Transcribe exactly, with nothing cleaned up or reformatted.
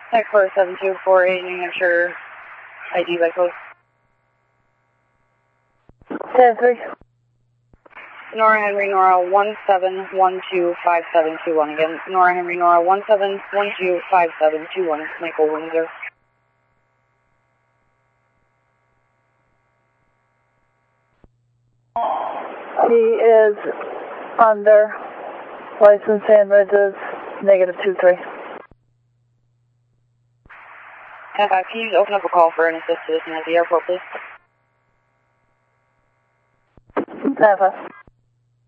Next four seven two four eight, New Hampshire, I D by code. ten three. Nora Henry Nora one seven one two five seven two one again. Nora Henry Nora one seven one two five seven two one. Michael Windsor. He is under license and regis negative two three. ten five, can you open up a call for an assist citizen at the airport, please? ten five.